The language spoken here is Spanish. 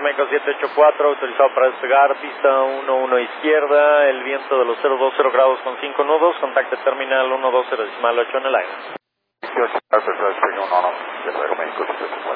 Meco 784, autorizado para despegar, pista 11 izquierda, el viento de los 020 grados con 5 nudos, contacte terminal 120.8 en el aire. 18, despegue 11, Aero México 784.